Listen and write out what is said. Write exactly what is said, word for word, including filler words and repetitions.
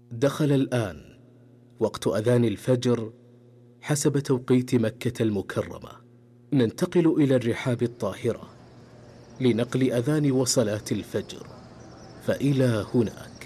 دخل الآن وقت أذان الفجر حسب توقيت مكة المكرمة. ننتقل إلى الرحاب الطاهرة لنقل أذان وصلاة الفجر، فإلى هناك.